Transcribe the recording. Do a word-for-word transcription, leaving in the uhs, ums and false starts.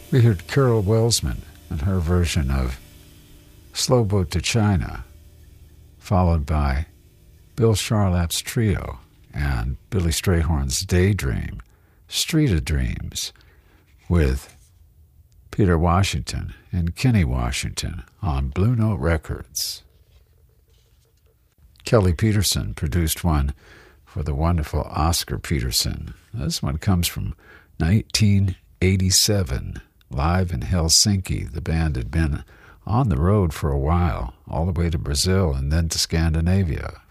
We heard Carol Welsman and her version of Slow Boat to China, followed by Bill Charlap's Trio and Billy Strayhorn's Daydream, Street of Dreams, with Peter Washington and Kenny Washington on Blue Note Records. Kelly Peterson produced one for the wonderful Oscar Peterson. This one comes from nineteen eighty-seven, live in Helsinki. The band had been on the road for a while, all the way to Brazil and then to Scandinavia